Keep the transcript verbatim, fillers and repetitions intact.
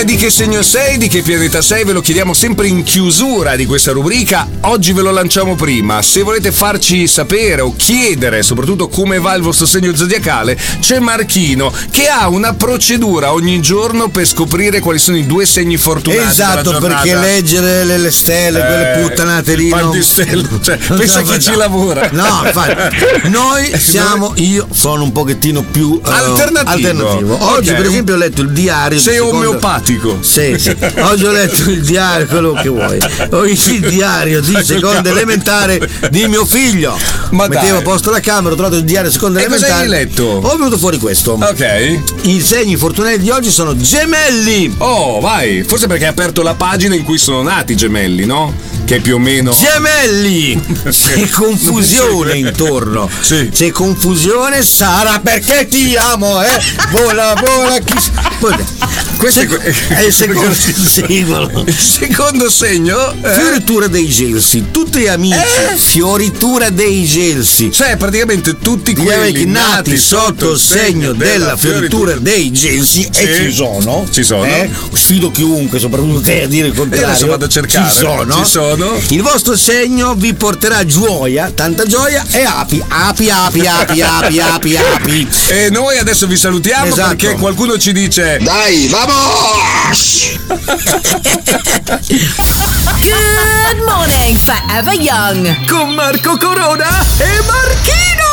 di che segno sei, di che pianeta sei? Ve lo chiediamo sempre in chiusura di questa rubrica. Oggi ve lo lanciamo prima. Se volete farci sapere o chiedere soprattutto come va il vostro segno zodiacale, c'è Marchino che ha una procedura ogni giorno per scoprire quali sono i due segni fortunati. Esatto, perché leggere le, le stelle, eh, quelle puttanate lì non... cioè, pensa chi ci lavora. No, infatti, noi siamo, io sono un pochettino più uh, alternativo. alternativo. Oggi, okay, per esempio, ho letto il diario. Sei secondo... omeopatico. Sì, sì. Oggi ho letto il diario, quello che vuoi. Ho il diario di seconda elementare di mio figlio. Ma mettevo a posto la camera, ho trovato il diario seconda elementare. E cosa hai letto? Ho venuto fuori questo. Ok. I segni fortunati di oggi sono gemelli. Oh, vai. Forse perché hai aperto la pagina in cui sono nati i gemelli, no? Che più o meno. Gemelli! C'è confusione intorno. Sì. C'è confusione, sarà perché ti amo, eh? Vola, vola, chi. Questo Se... è il secondo segno. Il secondo segno? Eh? Fioritura dei gelsi, tutti gli amici. Eh? Fioritura dei gelsi. Cioè, praticamente tutti quelli nati sotto il segno della fioritura dei gelsi, sì, e ci sono. Ci sono. Eh? Sfido chiunque, soprattutto te, a dire il contrario. Io adesso vado a cercare. Ci sono. Ci sono. Il vostro segno vi porterà gioia, tanta gioia e api, api, api, api, api, api, api. E noi adesso vi salutiamo, esatto, perché qualcuno ci dice: dai, vamos! Good morning, Forever Young, con Marco Corona e Marchino.